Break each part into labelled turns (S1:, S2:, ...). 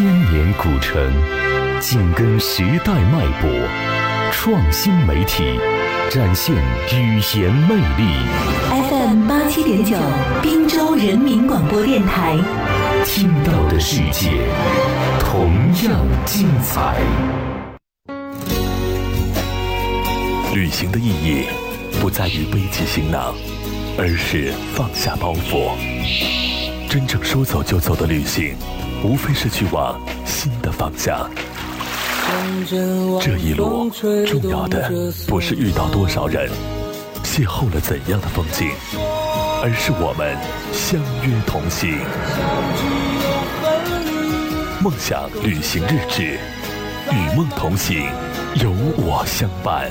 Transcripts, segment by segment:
S1: 千年古城，紧跟时代脉搏，创新媒体，展现语言魅力。
S2: FM87.9，滨州人民广播电台。
S1: 听到的世界同样精彩。旅行的意义不在于背起行囊，而是放下包袱。真正说走就走的旅行，无非是去往新的方向。这一路重要的不是遇到多少人，邂逅了怎样的风景，而是我们相约同行。梦想旅行日志，与梦同行，有我相伴。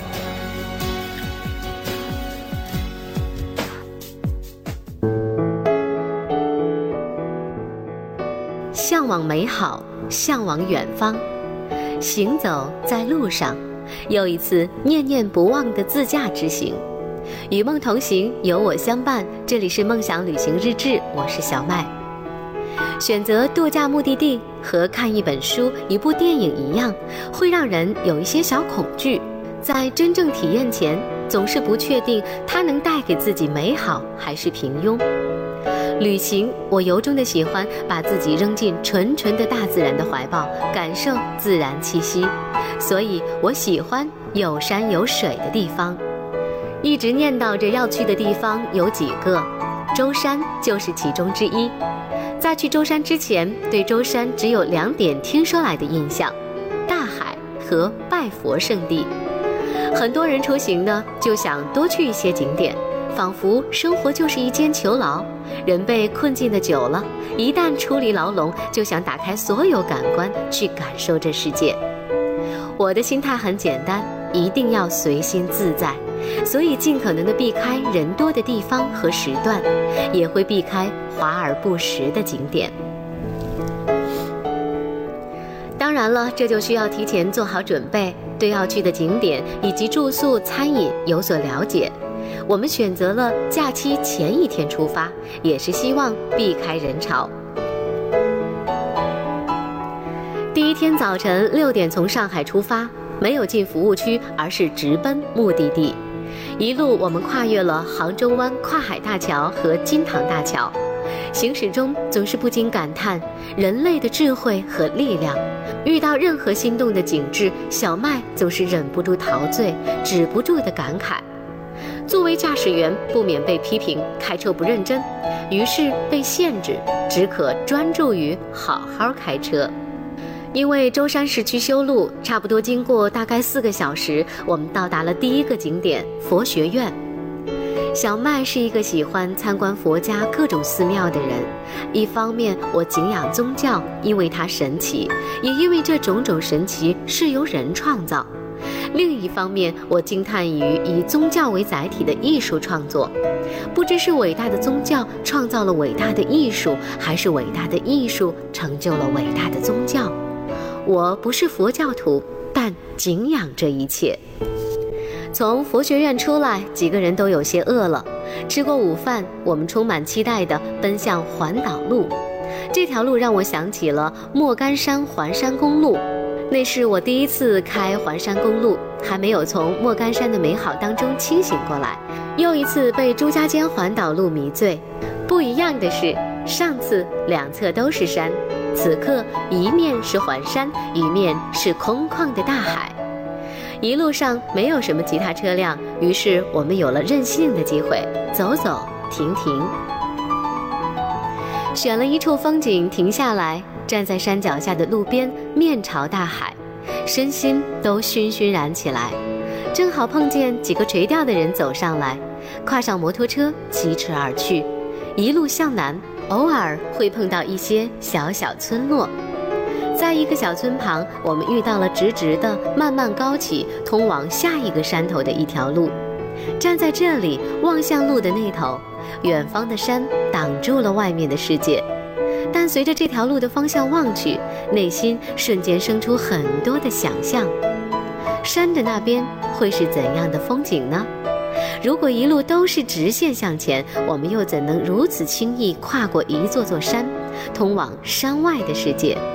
S3: 向往美好，向往远方，行走在路上，又一次念念不忘的自驾之行。与梦同行，有我相伴。这里是梦想旅行日志，我是小麦。选择度假目的地和看一本书、一部电影一样，会让人有一些小恐惧。在真正体验前，总是不确定它能带给自己美好还是平庸。旅行，我由衷的喜欢把自己扔进纯纯的大自然的怀抱，感受自然气息，所以我喜欢有山有水的地方。一直念叨着要去的地方有几个，舟山就是其中之一。在去舟山之前，对舟山只有2点听说来的印象：大海和拜佛圣地。很多人出行呢，就想多去一些景点，仿佛生活就是一间囚牢，人被困禁的久了，一旦出离牢笼，就想打开所有感官去感受这世界。我的心态很简单，一定要随心自在，所以尽可能的避开人多的地方和时段，也会避开华而不实的景点。当然了，这就需要提前做好准备，对要去的景点以及住宿、餐饮有所了解。我们选择了假期前一天出发，也是希望避开人潮。第一天早晨6点从上海出发，没有进服务区，而是直奔目的地。一路我们跨越了杭州湾跨海大桥和金塘大桥，行驶中总是不禁感叹人类的智慧和力量。遇到任何心动的景致，小麦总是忍不住陶醉，止不住的感慨。作为驾驶员，不免被批评开车不认真，于是被限制，只可专注于好好开车。因为舟山市区修路，差不多经过大概4个小时，我们到达了第一个景点佛学院。小麦是一个喜欢参观佛家各种寺庙的人，一方面我敬仰宗教，因为它神奇，也因为这种种神奇是由人创造。另一方面，我惊叹于以宗教为载体的艺术创作，不知是伟大的宗教创造了伟大的艺术，还是伟大的艺术成就了伟大的宗教。我不是佛教徒，但敬仰这一切。从佛学院出来，几个人都有些饿了。吃过午饭，我们充满期待地奔向环岛路。这条路让我想起了莫干山环山公路，那是我第一次开环山公路，还没有从莫干山的美好当中清醒过来，又一次被朱家尖环岛路迷醉。不一样的是，上次2侧都是山，此刻一面是环山，一面是空旷的大海。一路上没有什么其他车辆，于是我们有了任性的机会，走走停停。选了一处风景停下来，站在山脚下的路边，面朝大海，身心都熏熏然起来。正好碰见几个垂钓的人走上来，跨上摩托车疾驰而去。一路向南，偶尔会碰到一些小小村落。在一个小村旁，我们遇到了直直的慢慢高起通往下一个山头的一条路。站在这里望向路的那头，远方的山挡住了外面的世界，但随着这条路的方向望去，内心瞬间生出很多的想象。山的那边会是怎样的风景呢？如果一路都是直线向前，我们又怎能如此轻易跨过一座座山，通往山外的世界？